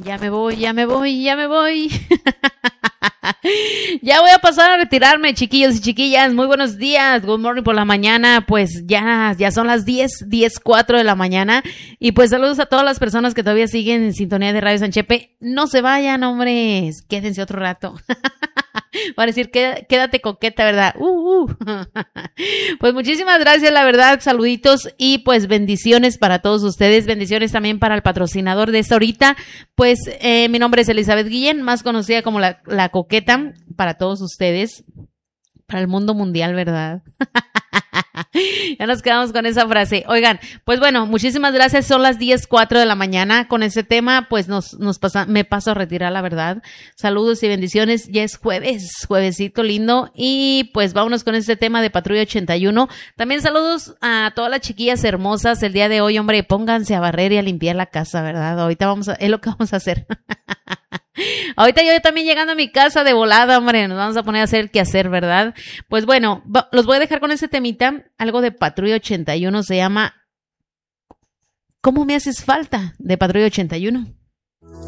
Ya me voy, ya me voy, ya me voy. Ya voy a pasar a retirarme, chiquillos y chiquillas. Muy buenos días. Good morning por la mañana. Pues ya son las 10:04 de la mañana. Y pues saludos a todas las personas que todavía siguen en sintonía de Radio San Chepe. No se vayan, hombres. Quédense otro rato. Van a decir, quédate coqueta, ¿verdad? Pues muchísimas gracias, la verdad, saluditos y pues bendiciones para todos ustedes, bendiciones también para el patrocinador de esta horita, pues mi nombre es Elizabeth Guillén, más conocida como la coqueta, para todos ustedes, para el mundo mundial, ¿verdad? Ya nos quedamos con esa frase. Oigan, pues bueno, muchísimas gracias. Son las 10:04 de la mañana. Con ese tema, pues me paso a retirar, la verdad. Saludos y bendiciones. Ya es juevesito lindo. Y pues vámonos con este tema de Patrulla 81. También saludos a todas las chiquillas hermosas. El día de hoy, hombre, pónganse a barrer y a limpiar la casa, ¿verdad? Ahorita es lo que vamos a hacer. Ahorita yo también llegando a mi casa de volada, hombre, nos vamos a poner a hacer el quehacer, ¿verdad? Pues bueno, los voy a dejar con ese temita, algo de Patrulla 81, se llama ¿Cómo me haces falta? De Patrulla 81.